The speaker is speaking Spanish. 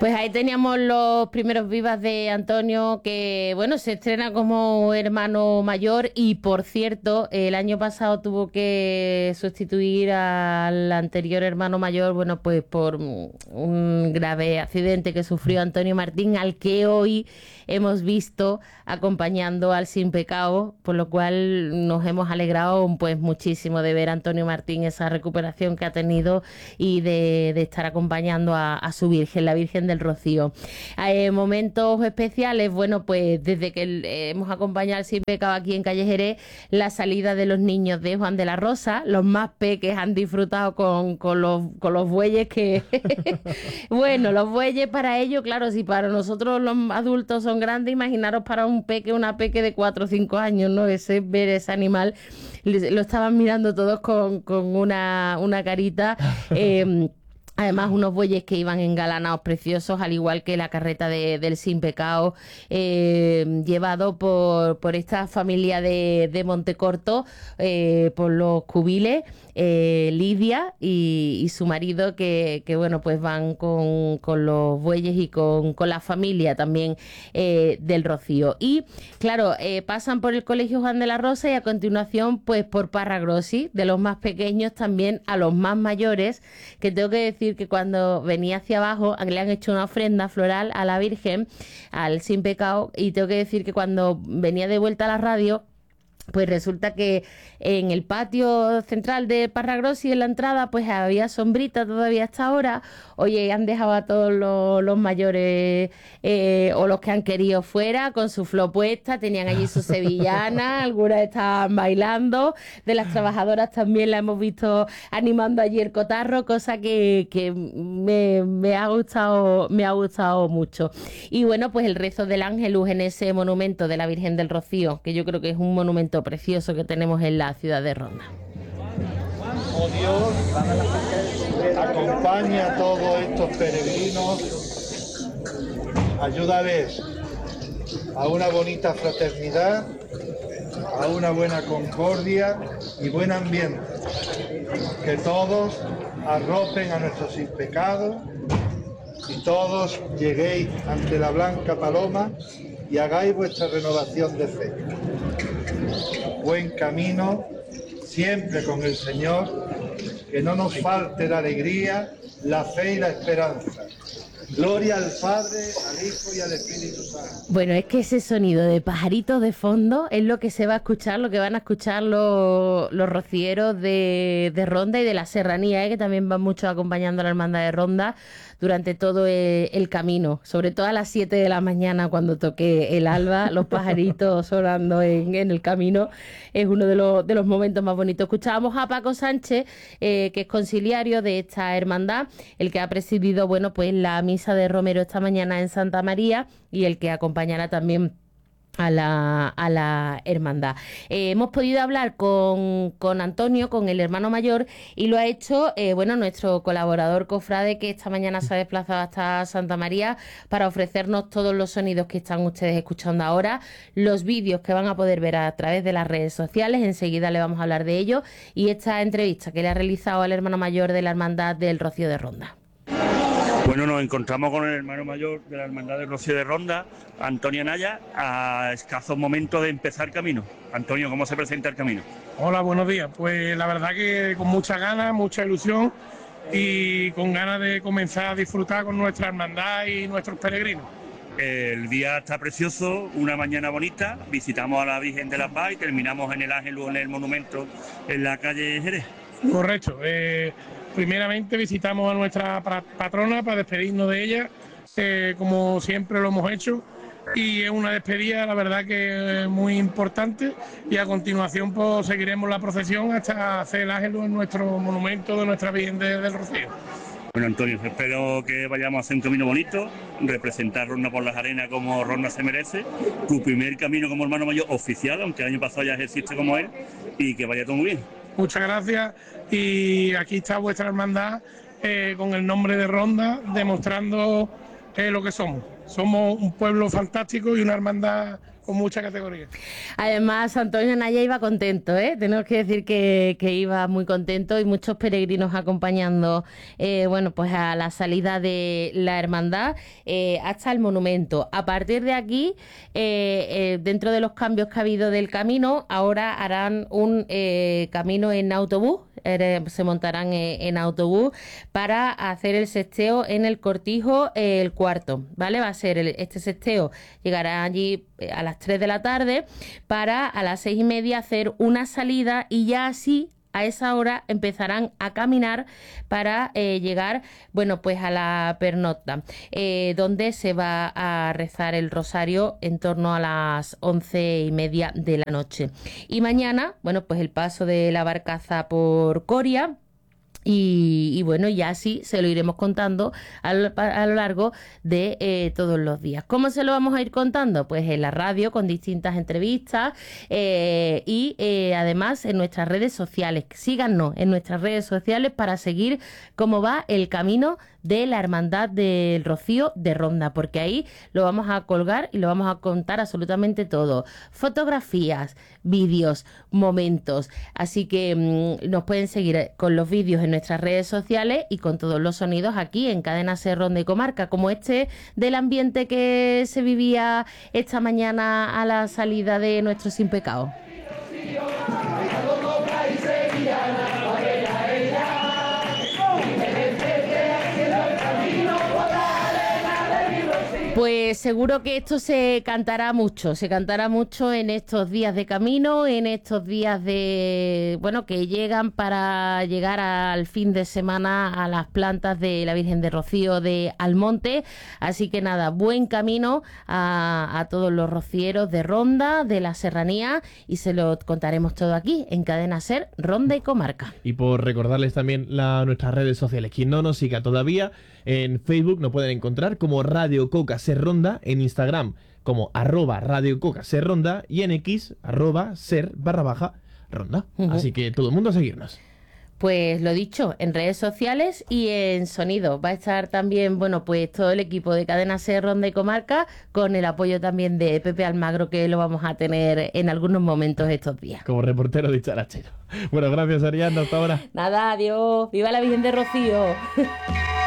Pues ahí teníamos los primeros vivas de Antonio, que bueno, se estrena como hermano mayor y por cierto, el año pasado tuvo que sustituir al anterior hermano mayor, bueno, pues por un grave accidente que sufrió Antonio Martín, al que hoy hemos visto acompañando al Sin Pecado, por lo cual nos hemos alegrado pues muchísimo de ver a Antonio Martín esa recuperación que ha tenido y de estar acompañando a su Virgen, la Virgen del Rocío. Momentos especiales, bueno, pues desde que hemos acompañado al Sin Pecado aquí en Calle Jerez, la salida de los niños de Juan de la Rosa, los más peques han disfrutado con los bueyes que... Bueno, los bueyes para ellos, claro, si para nosotros los adultos son grandes, imaginaros para un peque, una peque de 4 o 5 años, ¿no? Ver ese animal, lo estaban mirando todos con una carita... Además, unos bueyes que iban engalanados preciosos, al igual que la carreta del Sin Pecado, llevado por esta familia de Montecorto, por los Cubiles, Lidia y su marido, que bueno, pues van con los bueyes y con la familia también del Rocío. Y claro, pasan por el Colegio Juan de la Rosa y a continuación pues por Parragrossi, de los más pequeños también a los más mayores, que tengo que decir que cuando venía hacia abajo le han hecho una ofrenda floral a la Virgen, al Sin Pecado, y tengo que decir que cuando venía de vuelta a la radio, pues resulta que en el patio central de Parragrossi, en la entrada, pues había sombrita todavía hasta ahora. Oye, han dejado a todos los mayores o los que han querido fuera con su flor puesta, tenían allí su sevillana, algunas estaban bailando, de las trabajadoras también la hemos visto animando allí el cotarro, cosa que me ha gustado mucho. Y bueno, pues el rezo del Ángelus en ese monumento de la Virgen del Rocío, que yo creo que es un monumento precioso que tenemos en la ciudad de Ronda. Oh Dios, acompaña a todos estos peregrinos, ayúdales a una bonita fraternidad, a una buena concordia y buen ambiente, que todos arropen a nuestro Sin Pecado y todos lleguéis ante la blanca paloma y hagáis vuestra renovación de fe. Buen camino, siempre con el Señor, que no nos falte la alegría, la fe y la esperanza. Gloria al Padre, al Hijo y al Espíritu Santo. Bueno, es que ese sonido de pajaritos de fondo es lo que se va a escuchar, lo que van a escuchar los rocieros de Ronda y de la Serranía, que también van mucho acompañando a la Hermandad de Ronda durante todo el camino, sobre todo a las 7 de la mañana cuando toque el alba, los pajaritos sonando en el camino, es uno de los momentos más bonitos. Escuchábamos a Paco Sánchez, que es conciliario de esta hermandad, el que ha presidido, bueno, pues la misa de Romero esta mañana en Santa María y el que acompañará también a la hermandad. Hemos podido hablar con Antonio, con el hermano mayor, y lo ha hecho bueno, nuestro colaborador cofrade, que esta mañana se ha desplazado hasta Santa María para ofrecernos todos los sonidos que están ustedes escuchando ahora, los vídeos que van a poder ver a través de las redes sociales. Enseguida le vamos a hablar de ello, y esta entrevista que le ha realizado al hermano mayor de la Hermandad del Rocío de Ronda. Bueno, nos encontramos con el hermano mayor de la Hermandad del Rocío de Ronda, Antonio Naya, a escasos momentos de empezar camino. Antonio, ¿cómo se presenta el camino? Hola, buenos días. Pues la verdad que con muchas ganas, mucha ilusión y con ganas de comenzar a disfrutar con nuestra hermandad y nuestros peregrinos. El día está precioso, una mañana bonita, visitamos a la Virgen de la Paz y terminamos en el Ángelus, en el monumento en la calle Jerez. Correcto. Primeramente visitamos a nuestra patrona para despedirnos de ella, como siempre lo hemos hecho, y es una despedida, la verdad, que muy importante, y a continuación pues seguiremos la procesión hasta hacer el Ángelus en nuestro monumento de nuestra Virgen del Rocío. Bueno, Antonio, espero que vayamos a hacer un camino bonito, representar Ronda por las Arenas como Ronda se merece, tu primer camino como hermano mayor oficial, aunque el año pasado ya ejerciste como él, y que vaya todo muy bien. Muchas gracias, y aquí está vuestra hermandad con el nombre de Ronda, demostrando lo que somos. Somos un pueblo fantástico y una hermandad con mucha categoría. Además, Antonio Naya iba contento, ¿eh? Tenemos que decir que iba muy contento y muchos peregrinos acompañando, bueno, pues a la salida de la hermandad hasta el monumento. A partir de aquí, dentro de los cambios que ha habido del camino, ahora harán un camino en autobús, se montarán en autobús para hacer el sesteo en el Cortijo el cuarto, ¿vale? Va a ser este sesteo, llegará allí a las 3 de la tarde para a las 6:30 hacer una salida y ya así a esa hora empezarán a caminar para llegar, bueno, pues a la pernocta, donde se va a rezar el rosario en torno a las 11:30 de la noche. Y mañana, bueno, pues el paso de la barcaza por Coria. Y bueno, ya así se lo iremos contando a lo largo de todos los días. ¿Cómo se lo vamos a ir contando? Pues en la radio con distintas entrevistas y además en nuestras redes sociales. Síganos en nuestras redes sociales para seguir cómo va el camino de la Hermandad del Rocío de Ronda, porque ahí lo vamos a colgar y lo vamos a contar absolutamente todo. Fotografías, vídeos, momentos. Así que nos pueden seguir con los vídeos en nuestras redes sociales y con todos los sonidos aquí en Cadena Ser Ronda y Comarca, como este del ambiente que se vivía esta mañana a la salida de nuestro Sin Pecado. Pues seguro que esto se cantará mucho en estos días de camino, en estos días de, bueno, que llegan para llegar al fin de semana a las plantas de la Virgen de Rocío de Almonte. Así que nada, buen camino a todos los rocieros de Ronda, de la Serranía, y se lo contaremos todo aquí en Cadena Ser Ronda y Comarca. Y por recordarles también nuestras redes sociales, quien no nos siga todavía, en Facebook nos pueden encontrar como Radio Coca Ser Ronda, en Instagram como @Radio Coca Ser Ronda y en X @ser_ronda. Así que todo el mundo a seguirnos. Pues lo dicho, en redes sociales y en sonido. Va a estar también, bueno, pues todo el equipo de Cadena Ser Ronda y Comarca, con el apoyo también de Pepe Almagro, que lo vamos a tener en algunos momentos estos días. Como reportero de Charachero. Bueno, gracias, Ariadna, hasta ahora. Nada, adiós. ¡Viva la Virgen de Rocío!